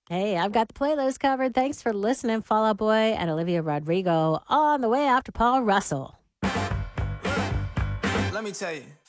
Hey, I've got the playlist covered. Thanks for listening, Fall Out Boy and Olivia Rodrigo on the way after Paul Russell. Let me tell you.